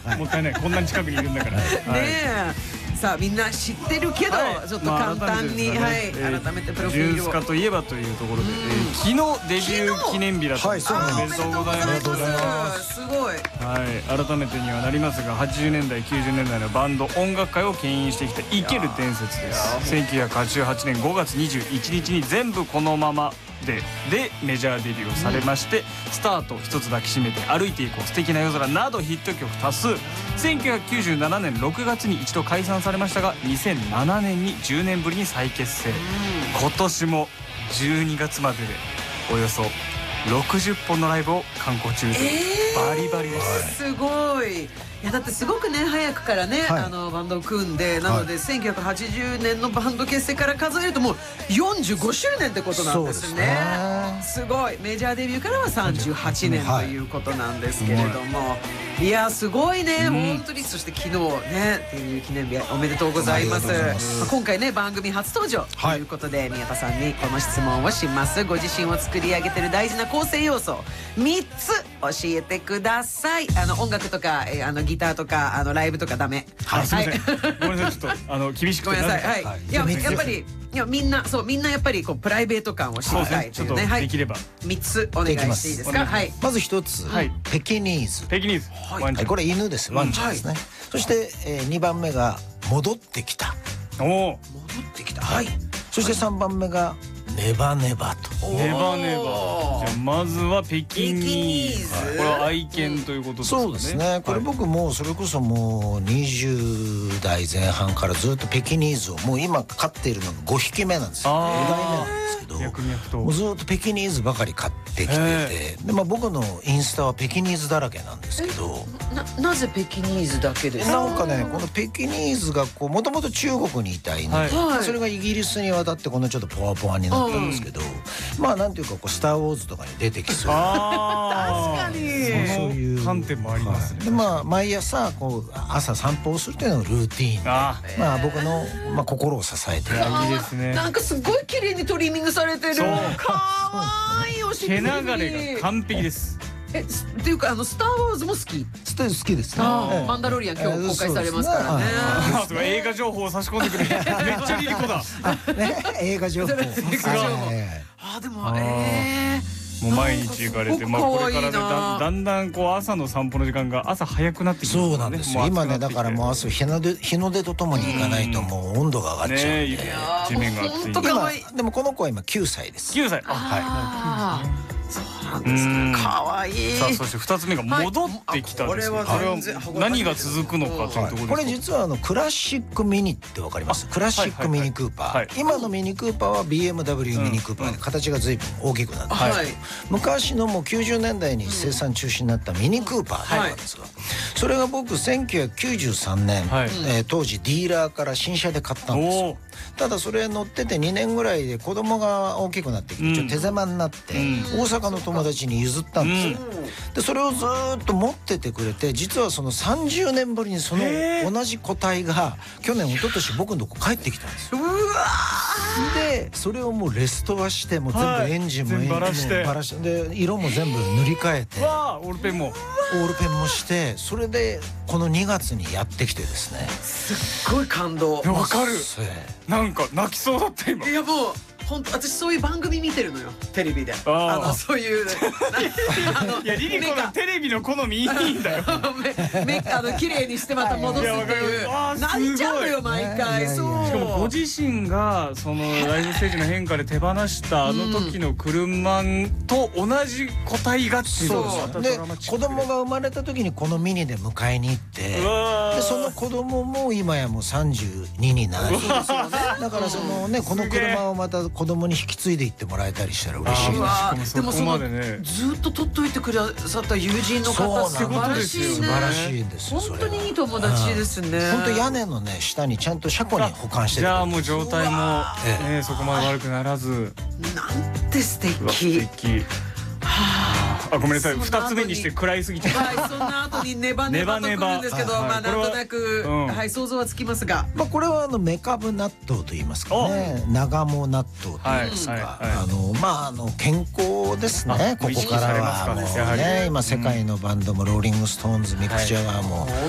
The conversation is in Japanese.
もったいない、こんなに近くにいるんだから。 ねえ。さあみんな知ってるけど、ちょっと簡単に、改めてプロフィールを。 ジュンスカといえばというところで、昨日デビュー記念日だったんです。おめでとうございます。 すごい。 はい、改めてにはなりますが、80年代90年代のバンド音楽界を牽引してきた生ける伝説です。1988年5月21日に全部このままでメジャーデビューをされまして、スタート一つ抱きしめて歩いていこう、素敵な夜空などヒット曲多数。1997年6月に一度解散されましたが、2007年に10年ぶりに再結成。今年も12月まででおよそ60本のライブを刊行中です。バリバリです。 すごい。いやだってすごくね早くからね、バンドを組んで、なので1980年のバンド結成から数えるともう45周年ってことなんですね。すごい。メジャーデビューからは38年ということなんですけれども、いやすごいね、本当に。そして昨日ねデビュー記念日おめでとうございます。今回ね番組初登場ということで、宮田さんにこの質問をします。ご自身を作り上げてる大事な構成要素3つ教えてください。音楽とかギターとかライブとかダメ。 すみません、ごめんなさい、ちょっと厳しくて。 ごめんなさい。はい。いややっぱりみんなやっぱりこうプライベート感を知りたいというね。 できれば 3つお願いしていいですか。はい。 まず1つ、ペキニーズ。 ペキニーズ。 これ犬です。ワンちゃんですね。そして2番目が戻ってきた。 戻ってきた。はい。 そして3番目がネバネバと。 ネバネバ。じゃあまずはペキニーズ。これは愛犬ということですね。 そうですね。これ僕もうそれこそもう20代前半からずっとペキニーズをもう今飼っているのが5匹目なんですよ。5代目なんですけど、もうずっとペキニーズばかり飼ってきてて、で僕のインスタはペキニーズだらけなんですけど。 なぜペキニーズだけですか。 なんかね、このペキニーズがこうもともと中国にいた犬で、それがイギリスに渡ってこのちょっとポワポワになったんですけど、まあなんていうかこうスター・ウォーズとかに出てきそうな。 確かに。 そういう観点もありますね。 で毎朝こう朝散歩をするというのがルーティーンで、僕の心を支えている。 いいですね。 なんかすごい綺麗にトリミングされてる。かわいいお尻。 毛流れが完璧です。 っていうかスター・ウォーズも好き。 好きですね。 マンダロリアン今日公開されますからね。 映画情報を差し込んでくれ。めっちゃリリコだ。 映画情報。 でももう毎日行かれて、これからだんだんこう朝の散歩の時間が朝早くなってきて、 そうなんですよ。今ねだからもう朝日の出とともに行かないともう温度が上がっちゃうんで。 地面が暑い。 でもこの子は今9歳です。 9歳。 はい。そうなんですね。可愛い。 さあそして2つ目が戻ってきたです。これは何が続くのかというところです。 これ実はクラシックミニってわかります？クラシックミニクーパー。今のミニクーパーは BMW ミニクーパーで形が随分大きくなって、昔のもう90年代に生産中止になったミニクーパーなんですが、それが僕1993年当時ディーラーから新車で買ったんですよ。ただそれ乗ってて2年ぐらいで子供が大きくなってきてちょっと手狭になって大阪の友達に譲ったんですね。でそれをずっと持っててくれて、実はその30年ぶりにその同じ個体が去年一昨年僕のとこ帰ってきたんですよ。でそれをもうレストアしてもう全部エンジンもバラしてで色も全部塗り替えてオールペンもして、それでこの2月にやってきてですね。 すっごい感動。 わかる。なんか泣きそうだった今。 いやもう本当私そういう番組見てるのよ、テレビで。そういういやリリコのテレビの好みいいんだよ。 綺麗にしてまた戻すっていう泣いちゃうのよ毎回。しかもご自身がそのライフステージの変化で手放したあの時の車と同じ個体がっていうので子供が生まれた時にこのミニで迎えに行って、でその子供も今やもう32になる。だからそのねこの車をまた子供に引き継いでいってもらえたりしたら嬉しいです。 でもそのずっと取っといてくださった友人の方素晴らしいね。 素晴らしいです。 本当にいい友達ですね。 本当屋根のね下にちゃんと車庫に保管してる。 じゃあもう状態もそこまで悪くならず。 なんて素敵。 ごめんなさい、2つ目にして暗いすぎて。 その後にネバネバとくるんですけど、なんとなく想像はつきますが、 これはメカブ納豆と言いますかね、長母納豆と言いますか、健康ですね。ここからはもうね今世界のバンドもローリングストーンズ、ミック・ジャガーも